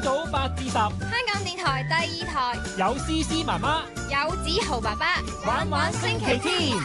早8至10，香港電台第2台有詩詩媽媽， 有子豪爸爸， 玩玩星期天。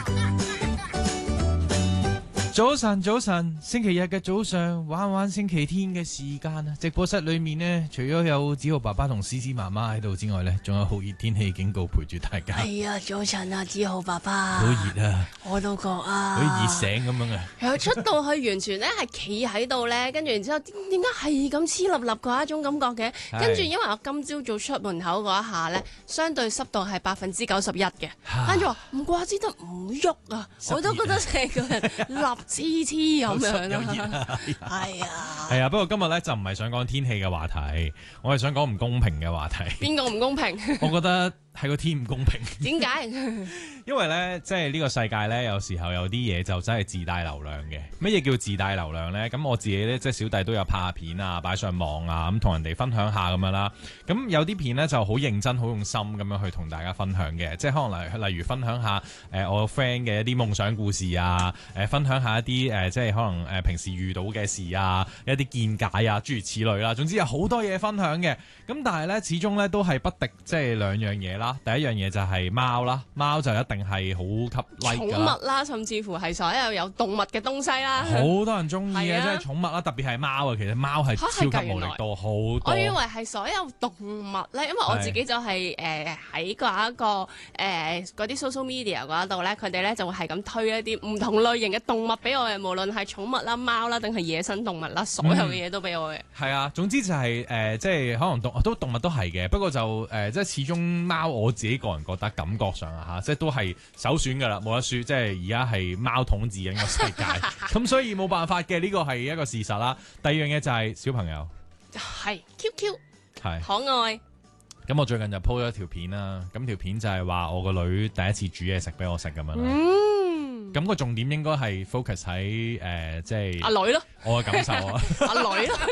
早晨，星期日嘅早上，玩玩星期天嘅時間啊！直播室裏面呢，除咗有子豪爸爸同詩詩媽媽喺度之外呢，仲有酷熱天氣警告陪住大家。 係啊，早晨啊，子豪爸爸。 好熱啊！ 我都覺啊， 好似熱醒咁樣啊！ 又出到去完全咧係企喺度咧，跟住然之後點解係咁黐立立嗰一種感覺嘅？跟住因為我今朝早出門口嗰一下咧，相對濕度係91%嘅，跟住話唔怪之得唔喐啊！我都覺得成個人立黐黐咁樣啊！係啊， 係啊，不過今日咧就唔係想講天氣嘅話題，我係想講唔公平嘅話題。 邊個唔公平？ 我覺得係個天唔公平。 點解？ 因為咧，即係呢個世界咧，有時候有啲嘢就真係自帶流量嘅。乜嘢叫自帶流量咧？咁我自己咧，即係小弟都有拍下片啊，擺上網啊，咁同人哋分享下咁樣啦。咁有啲片咧就好認真、好用心咁樣去同大家分享嘅。即係可能例如分享下我 friend 嘅一啲夢想故事啊，分享下一啲即係可能平時遇到嘅事啊，一啲見解啊，諸如此類啦。總之有好多嘢分享嘅。咁但係咧，始終咧都係不敵即係兩樣嘢啦。第一樣嘢就係貓啦，貓就一定係好吸 like 㗎啦。 寵物啦，甚至乎係所有動物嘅東西啦。 好多人中意嘅，即係寵物啦，特別係貓啊。其實貓係超級無力多好多。 我以為係所有動物咧，因為我自己就係喺嗰一個嗰啲 social media 嗰度咧，佢哋咧就會係咁推一啲唔同類型嘅動物俾我嘅，無論係寵物啦、貓啦，定係野生動物啦，所有嘅嘢都俾我嘅。 係啊，總之就係即係可能動物都係嘅，不過就即係始終貓我自己個人覺得感覺上啊嚇，即係都係首選㗎啦，冇得輸。即係而家係貓統治緊個世界，咁所以冇辦法嘅，呢個係一個事實啦。第二樣嘢就係小朋友， 係 QQ， 係可愛。 咁我最近就 po 咗條片啦，咁條片就係話我個女第一次煮嘢食俾我食咁樣啦。咁個重點應該係 focus 喺即係阿女咯， 我嘅感受啊， 阿女咯，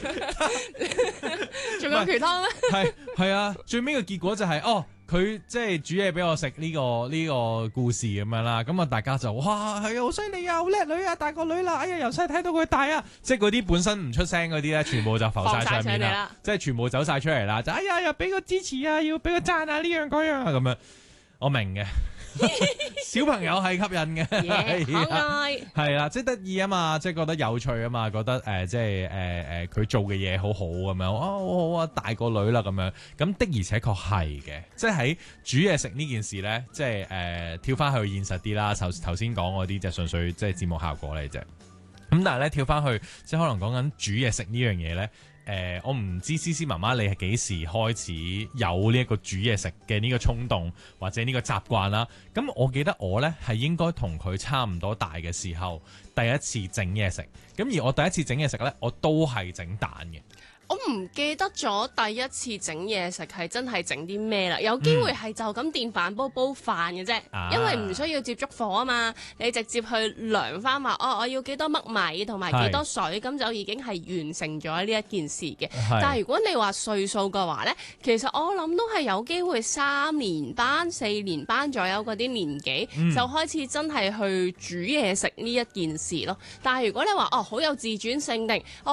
仲有其他咩？ 係啊，最尾嘅結果就係佢即係煮嘢俾我食呢個故事咁樣啦，咁啊大家就哇係啊好犀利啊，好叻女啊，大個女啦，哎呀由細睇到佢大啊，即係嗰啲本身唔出聲嗰啲咧，全部就浮晒上面啦，即係全部走晒出嚟啦，就哎呀又俾個支持啊，要俾個讚啊，呢樣嗰樣啊咁樣，我明嘅。小朋友係吸引嘅， 可愛係啦，即係得意啊嘛，即係覺得有趣啊嘛，覺得即係佢做嘅嘢好好咁樣，好好啊，大個女啦咁樣，咁的而且確係嘅，即係喺煮嘢食呢件事咧，即係跳翻去現實啲啦，頭先講嗰啲就純粹即係節目效果嚟啫，咁但係咧跳翻去即係可能講緊煮嘢食呢樣嘢咧。我唔知思思媽媽你係幾時開始有呢一個煮嘢食嘅呢個衝動或者呢個習慣啦？咁我記得我呢係應該同佢差唔多大嘅時候第一次整嘢食，咁而我第一次整嘢食呢，我都係整蛋嘅。 我唔記得咗第一次整嘢食係真係整啲咩啦，有機會係就咁電飯煲煲飯嘅啫，因為唔需要接觸火啊嘛，你直接去量翻話我要幾多麥米同埋幾多水，咁就已經係完成咗呢一件事嘅。但係如果你話歲數嘅話呢，其實我諗都係有機會3年班、4年班左右嗰啲年紀，就開始真係去煮嘢食呢一件事咯。但係如果你話好有自主性定